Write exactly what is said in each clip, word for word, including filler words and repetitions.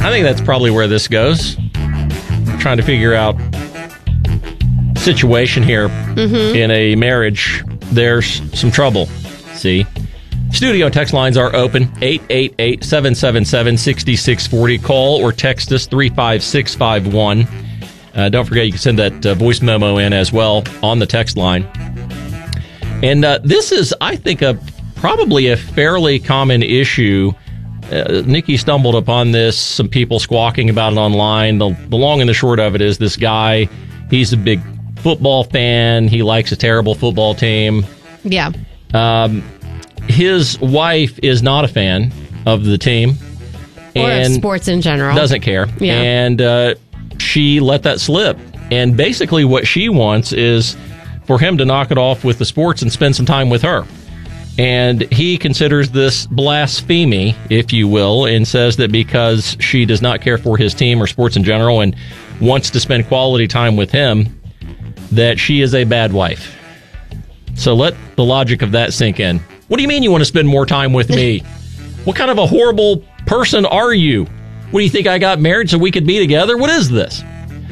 I think that's probably where this goes. Trying to figure out situation here mm-hmm. in a marriage. There's some trouble. See? Studio text lines are open. eight eight eight, seven seven seven, six six four zero. Call or text us three five six five one. Uh, don't forget, you can send that uh, voice memo in as well on the text line. And uh, this is, I think, a probably a fairly common issue. Uh, Nikki stumbled upon this, some people squawking about it online. The, the long and the short of it is this guy, he's a big football fan. He likes a terrible football team. Yeah. Um, his wife is not a fan of the team. Or and of sports in general. Doesn't care. Yeah. And uh, she let that slip. And basically what she wants is for him to knock it off with the sports and spend some time with her. And he considers this blasphemy, if you will, and says that because she does not care for his team or sports in general and wants to spend quality time with him, that she is a bad wife. So let the logic of that sink in. What do you mean you want to spend more time with me? What kind of a horrible person are you? What do you think, I got married so we could be together? What is this?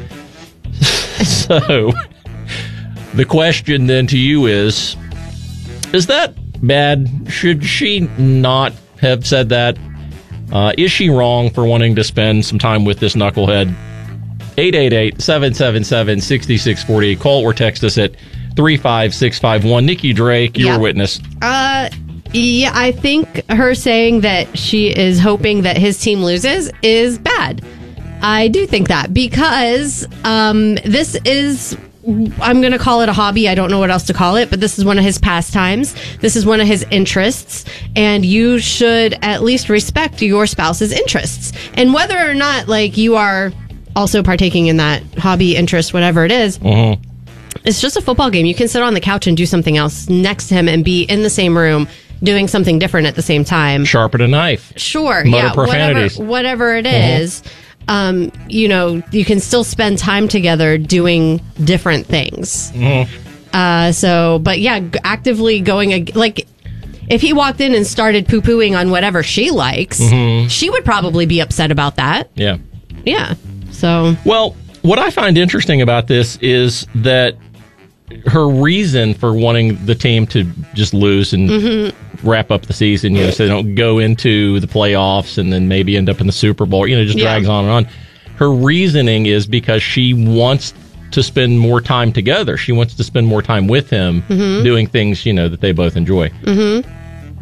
So the question then to you is, is that bad? Should she not have said that? Uh, is she wrong for wanting to spend some time with this knucklehead? eight eight eight, seven seven seven, six six four zero. Call or text us at three five six five one. Nikki Drake, your yeah. witness. Uh, yeah, I think her saying that she is hoping that his team loses is bad. I do think that because um, this is, I'm going to call it a hobby. I don't know what else to call it, but this is one of his pastimes. This is one of his interests, and you should at least respect your spouse's interests. And whether or not, like, you are also partaking in that hobby, interest, whatever it is, mm-hmm. it's just a football game. You can sit on the couch and do something else next to him and be in the same room doing something different at the same time. Sharpen a knife. Sure. Mutter yeah. profanities. Whatever, whatever it is. Mm-hmm. Um, you know, you can still spend time together doing different things. Mm-hmm. Uh, so, but yeah, actively going, ag- like, if he walked in and started poo-pooing on whatever she likes, mm-hmm. she would probably be upset about that. Yeah. Yeah. So. Well, what I find interesting about this is that her reason for wanting the team to just lose and mm-hmm. wrap up the season, you know, so they don't go into the playoffs and then maybe end up in the Super Bowl, you know, just yeah. drags on and on. Her reasoning is because she wants to spend more time together. She wants to spend more time with him mm-hmm. doing things, you know, that they both enjoy. Mm-hmm.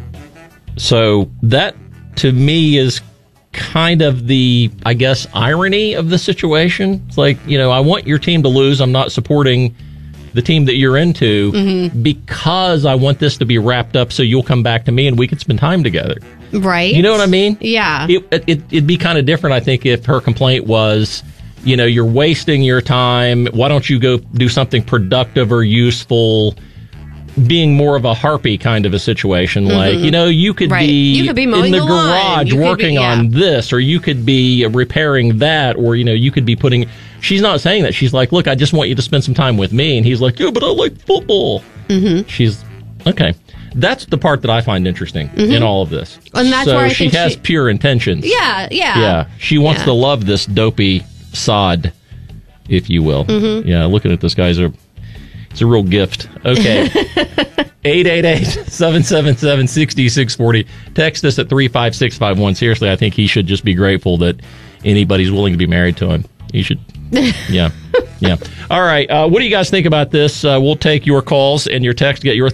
So that, to me, is kind of the, I guess, irony of the situation. It's like, you know, I want your team to lose. I'm not supporting the team that you're into mm-hmm. because I want this to be wrapped up so you'll come back to me and we can spend time together. Right. You know what I mean? Yeah. It, it, it'd be kind of different, I think, if her complaint was, you know, you're wasting your time. Why don't you go do something productive or useful? Being more of a harpy kind of a situation. Mm-hmm. Like, you know, you could right. be, you could be mowing in the, the garage working be, yeah. on this, or you could be repairing that, or, you know, you could be putting... She's not saying that. She's like, look, I just want you to spend some time with me. And he's like, yeah, but I like football. Mm-hmm. She's, okay. That's the part that I find interesting mm-hmm. in all of this. And that's so where I she think has she, pure intentions. Yeah, yeah. Yeah. She wants yeah. to love this dopey sod, if you will. Mm-hmm. Yeah, looking at this guy's a, it's a real gift. Okay. eight eight eight, seven seven seven, six six four zero. Text us at three five six five one. Seriously, I think he should just be grateful that anybody's willing to be married to him. He should. Yeah. Yeah. All right. Uh, what do you guys think about this? Uh, we'll take your calls and your text, get your